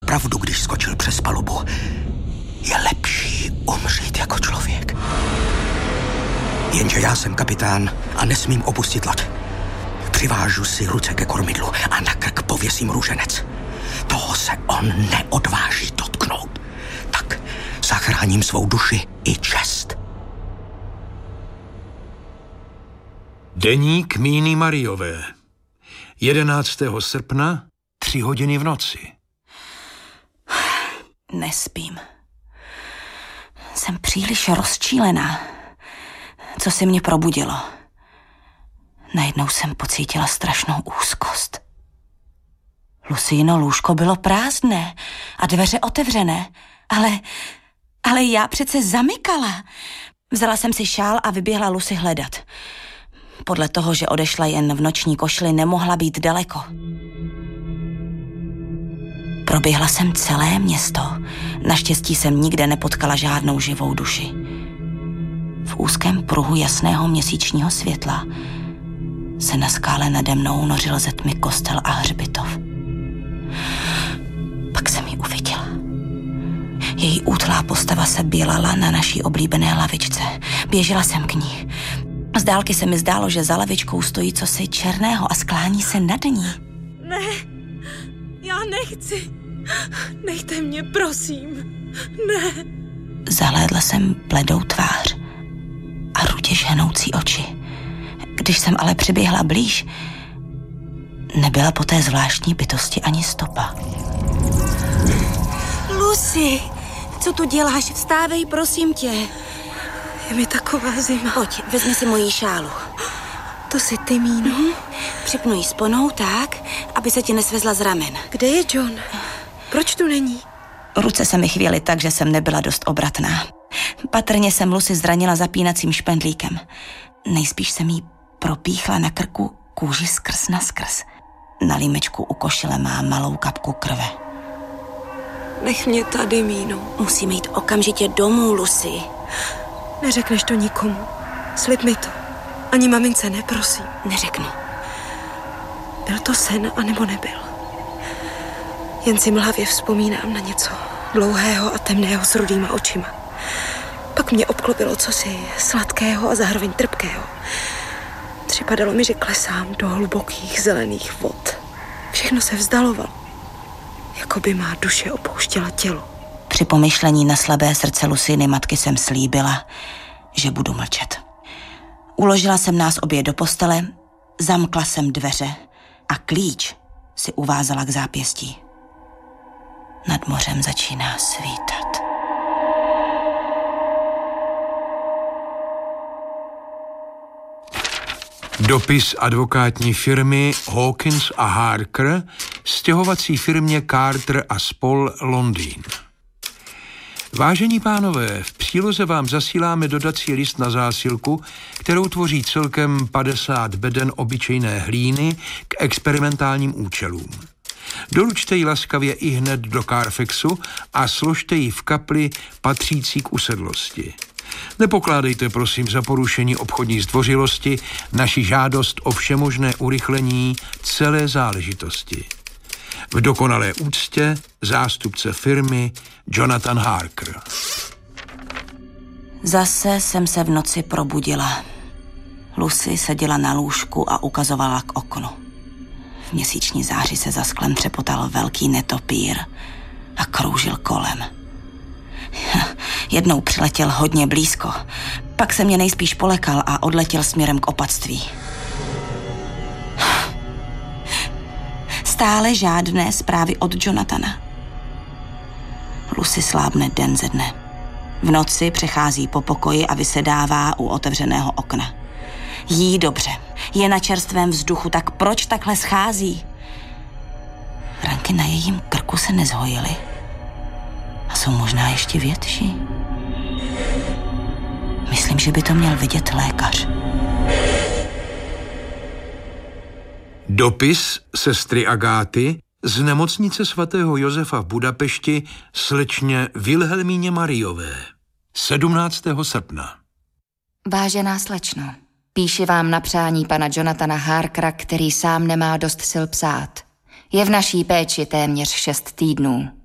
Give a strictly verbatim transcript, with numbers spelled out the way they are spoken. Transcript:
pravdu, když skočil přes palubu. Je lepší umřít jako člověk. Jenže já jsem kapitán a nesmím opustit loď. Přivážu si ruce ke kormidlu a na krk pověsím růženec. Toho se on neodváží dotknout. Tak zachráním svou duši i čest. Deník Míny Mariové. jedenáctého srpna, tři hodiny v noci. Nespím. Jsem příliš rozčílená. Co si mě probudilo? Najednou jsem pocítila strašnou úzkost. Lucíno lůžko bylo prázdné a dveře otevřené, ale, ale já přece zamykala. Vzala jsem si šál a vyběhla Lucy hledat. Podle toho, že odešla jen v noční košili, nemohla být daleko. Proběhla jsem celé město. Naštěstí jsem nikde nepotkala žádnou živou duši. V úzkém pruhu jasného měsíčního světla se na skále nade mnou nořil ze tmy kostel a hřbitov. Pak jsem ji uviděla. Její útlá postava se bělala na naší oblíbené lavičce. Běžela jsem k ní. Z dálky se mi zdálo, že za lavičkou stojí cosi černého a sklání se nad ní. Ne, já nechci. Nechte mě, prosím. Ne. Zahlédla jsem bledou tvář a rudě žhenoucí oči. Když jsem ale přiběhla blíž, nebyla po té zvláštní bytosti ani stopa. Lucy, co tu děláš? Vstávej, prosím tě. Je mi taková zima. Pojď, vezmi si moji šálu. To jsi ty, Míno. Mm-hmm. Připnu ji sponou tak, aby se ti nesvezla z ramen. Kde je John? Proč tu není? Ruce se mi chvěly tak, že jsem nebyla dost obratná. Patrně jsem Lucy zranila zapínacím špendlíkem. Nejspíš jsem jí propíchla na krku kůži skrz na skrz. Na límečku u košile má malou kapku krve. Nech mě tady, Míno. Musíme jít okamžitě domů, Lucy. Neřekneš to nikomu. Slib mi to. Ani mamince ne, prosím. Neřeknu. Byl to sen, anebo nebyl? Jen si mlhavě vzpomínám na něco dlouhého a temného s rudýma očima. Pak mě obklopilo cosi sladkého a zároveň trpkého. Připadalo mi, že klesám do hlubokých zelených vod. Všechno se vzdalovalo. Jako by má duše opouštěla tělo. Při pomyšlení na slabé srdce Luciny matky jsem slíbila, že budu mlčet. Uložila jsem nás obě do postele, zamkla jsem dveře a klíč si uvázala k zápěstí. Nad mořem začíná svítat. Dopis advokátní firmy Hawkins a Harker stěhovací firmě Carter a spol. Londýn. Vážení pánové, v příloze vám zasíláme dodací list na zásilku, kterou tvoří celkem padesát beden obyčejné hlíny k experimentálním účelům. Doručte ji laskavě i hned do Carfaxu a složte ji v kapli patřící k usedlosti. Nepokládejte prosím za porušení obchodní zdvořilosti naši žádost o všemožné urychlení celé záležitosti. V dokonalé úctě zástupce firmy Jonathan Harker. Zase jsem se v noci probudila. Lucy seděla na lůžku a ukazovala k oknu. V měsíční záři se za sklem třepotal velký netopýr a kroužil kolem. Jednou přiletěl hodně blízko, pak se mě nejspíš polekal a odletěl směrem k opatství. Stále žádné zprávy od Jonathana. Lucy slábne den ze dne. V noci přechází po pokoji a vysedává u otevřeného okna. Jí dobře, je na čerstvém vzduchu, tak proč takhle schází? Ranky na jejím krku se nezhojily a jsou možná ještě větší. Myslím, že by to měl vidět lékař. Dopis sestry Agáty z nemocnice svatého Josefa v Budapešti slečně Vilhelmíně Mariové. sedmnáctého srpna. Vážená slečno, píši vám na přání pana Jonathana Harkera, který sám nemá dost sil psát. Je v naší péči téměř šest týdnů.